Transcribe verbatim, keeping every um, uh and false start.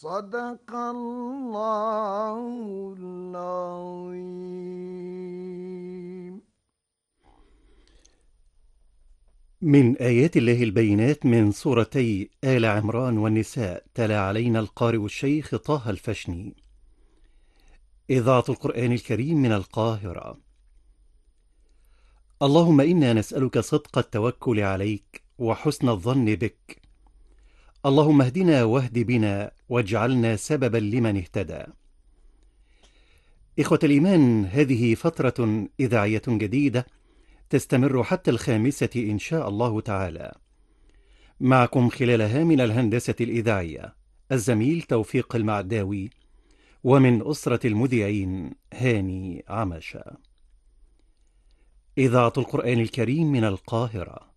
صدق الله العظيم. من آيات الله البينات من سورتي آل عمران والنساء، تلا علينا القارئ الشيخ طه الفشني. إذاعة القرآن الكريم من القاهرة. اللهم إنا نسألك صدق التوكل عليك وحسن الظن بك. اللهم اهدنا واهد بنا واجعلنا سببا لمن اهتدى. إخوة الإيمان، هذه فترة إذاعية جديدة تستمر حتى الخامسة إن شاء الله تعالى. معكم خلالها من الهندسة الإذاعية الزميل توفيق المعداوي، ومن أسرة المذيعين هاني عمشة. إذاعة القرآن الكريم من القاهرة.